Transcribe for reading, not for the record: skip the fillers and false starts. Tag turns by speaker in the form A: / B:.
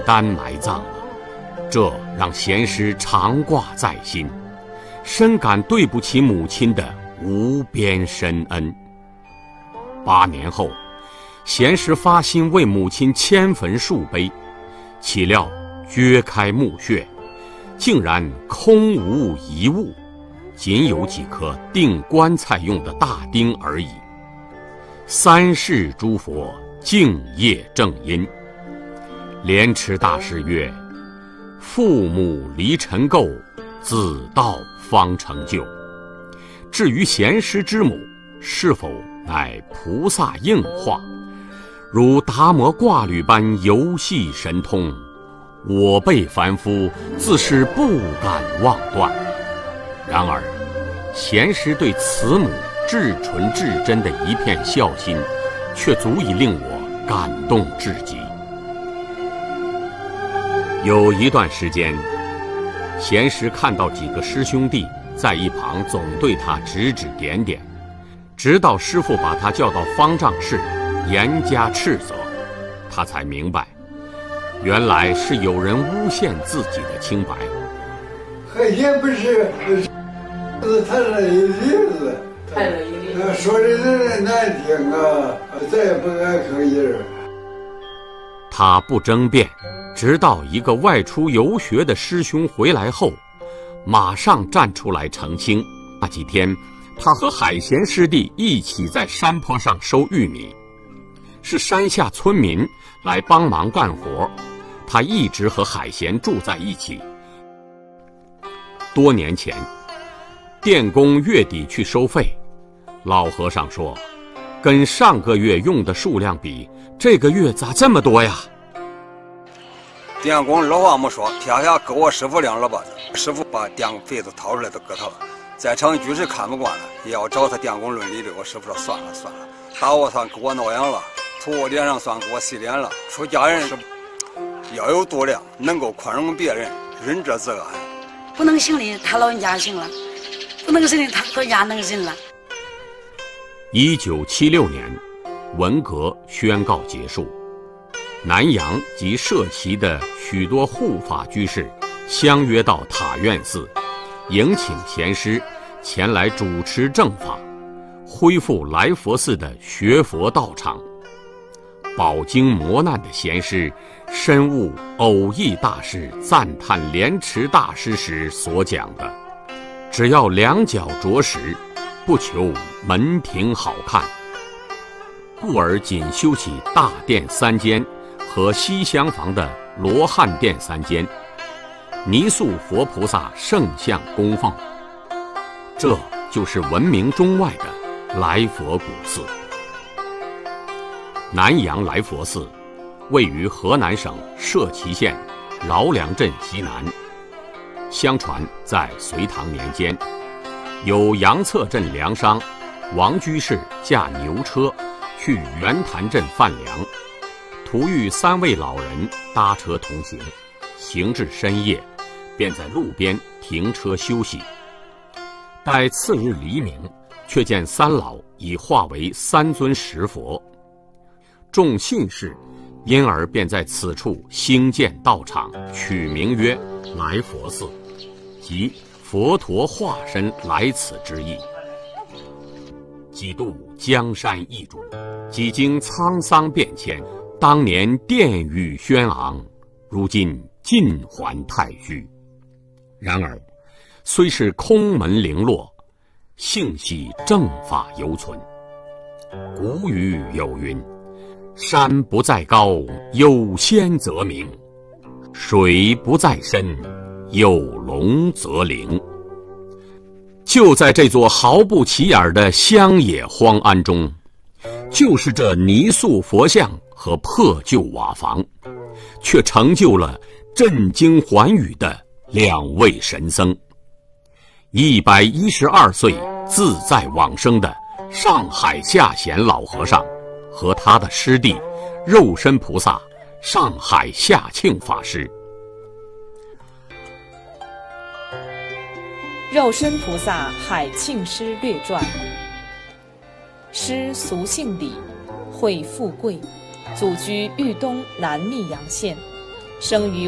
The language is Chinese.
A: 单埋葬了，这让贤师常挂在心，深感对不起母亲的无边深恩。8年后，贤师发心为母亲迁坟树碑，岂料掘开墓穴，竟然空无一物，仅有几颗钉棺材用的大钉而已。三世诸佛敬业正因，莲池大师曰：父母离尘垢，子道方成就。至于贤师之母是否乃菩萨应化，如达摩挂履般游戏神通，我辈凡夫自是不敢妄断。然而贤师对慈母至纯至真的一片孝心，却足以令我感动至极。有一段时间，贤师看到几个师兄弟在一旁总对他指指点点，直到师父把他叫到方丈室严加斥责，他才明白，原来是有人诬陷自己的清白。
B: 海鲜不是太了一例子，
C: 太了一例子，
B: 说的人难听啊，再也不敢吭音。
A: 他不争辩，直到一个外出游学的师兄回来后，马上站出来澄清。那几天，他和海贤师弟一起在山坡上收玉米，是山下村民来帮忙干活，他一直和海贤住在一起。多年前，电工月底去收费，老和尚说，跟上个月用的数量比，这个月咋这么多呀？
D: 电工二话没说，撇下给我师傅2耳巴子，师傅把电费子掏出来都给他了。在场居士看不惯了，也要找他电工论理的。我师傅说算了，打我算给我挠痒了，吐我脸上算给我洗脸了。出家人是要有度量，能够宽容别人，仁者自安。
E: 不能行的他老人家行了，不能行的他老人家能行了。
A: 1976年，文革宣告结束，南阳及社旗的许多护法居士相约到塔院寺，迎请贤师前来主持正法，恢复来佛寺的学佛道场。饱经磨难的贤师深悟偶益大师赞叹莲池大师时所讲的，只要两脚着实，不求门庭好看，故而仅修起大殿3间和西厢房的罗汉殿3间，泥塑佛菩萨圣像供奉。这就是闻名中外的来佛古寺。南阳来佛寺位于河南省社旗县饶梁镇西南。相传在隋唐年间，有杨策镇粮商王居士驾牛车去袁潭镇贩粮，途遇3位老人搭车同行，行至深夜，便在路边停车休息。待次日黎明，却见3老已化为3尊石佛。众信士因而便在此处兴建道场，取名曰来佛寺，即佛陀化身来此之意。几度江山易主，几经沧桑变迁，当年殿宇轩昂，如今尽还太虚。然而虽是空门零落，幸系正法犹存。古语有云，山不在高，有仙则名；水不在深，有龙则灵。就在这座毫不起眼的乡野荒庵中，就是这泥塑佛像和破旧瓦房，却成就了震惊寰宇的2位神僧：112岁自在往生的上海下贤老和尚和他的师弟肉身菩萨上海下庆法师。
F: 肉身菩萨海庆师略传。师俗姓李，讳富贵，祖居豫东南密阳县。 生于